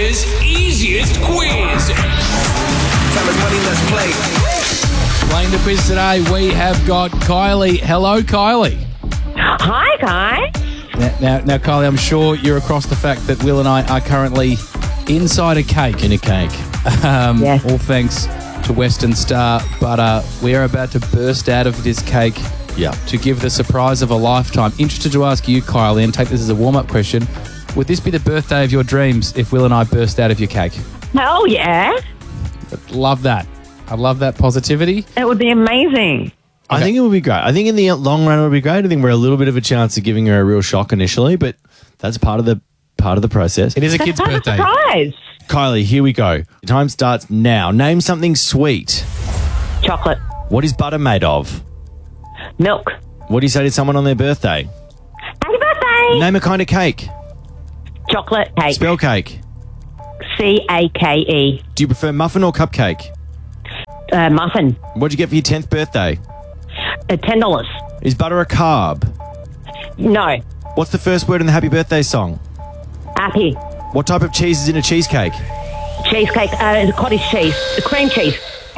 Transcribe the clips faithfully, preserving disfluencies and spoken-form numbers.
Australia's easiest quiz. Time is money, let's play. Playing the quiz today, we have got Kylie. Hello, Kylie. Hi, guys. Now, now, now, Kylie, I'm sure you're across the fact that Will and I are currently inside a cake. In a cake. Um, Yes. All thanks to Western Star. But uh, we are about to burst out of this cake Yeah. to give the surprise of a lifetime. Interested to ask you, Kylie, and take this as a warm-up question. Would this be the birthday of your dreams if Will and I burst out of your cake? Hell yeah. Love that. I love that positivity. It would be amazing. I think it would be great. I think in the long run it would be great. I think we're a little bit of a chance of giving her a real shock initially, but that's part of the part of the process. It is a That's kid's part of the birthday. surprise. Kylie, here we go. Time starts now. Name something sweet. Chocolate. What is butter made of? Milk. What do you say to someone on their birthday? Happy birthday. Name a kind of cake. Chocolate cake. Spell cake. C A K E. Do you prefer muffin or cupcake? Uh, muffin. What'd you get for your tenth birthday? Uh, ten dollars. Is butter a carb? No. What's the first word in the happy birthday song? Happy. What type of cheese is in a cheesecake? Cheesecake. Uh, cottage cheese. Cream cheese.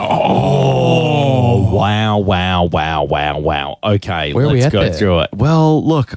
Oh, wow, wow, wow, wow, wow. Okay, Where are we let's at go there? through it. Well, look,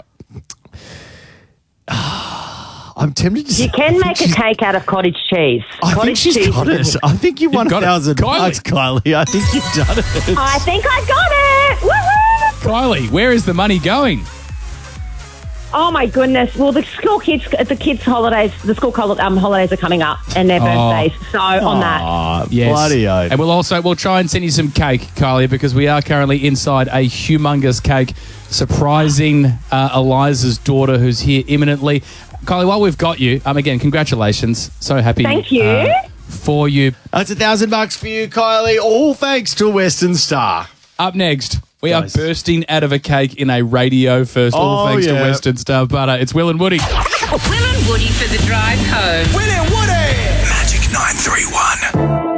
I'm tempted to say. You can make a cake out of cottage cheese. I think cottage she's cheese got is- it. I think you've won a got it. thousand Kylie. bucks, Kylie. I think you've done it. I think I got it. Woohoo! Kylie, where is the money going? Oh my goodness! Well, the school kids, the kids' holidays, the school hol- um, holidays are coming up, and their birthdays. So on that, Aw, Yes. bloody oath. And we'll also we'll try and send you some cake, Kylie, because we are currently inside a humongous cake, surprising uh, Eliza's daughter, who's here imminently. Kylie, while we've got you, um, again, congratulations. So happy. Thank you. uh, for you. That's a thousand bucks for you, Kylie. All thanks to Western Star. Up next, we Guys. are bursting out of a cake in a radio first. All Oh, thanks yeah. to Western Star Butter. It's Will and Woody. Will and Woody for the drive home. Magic nine three one.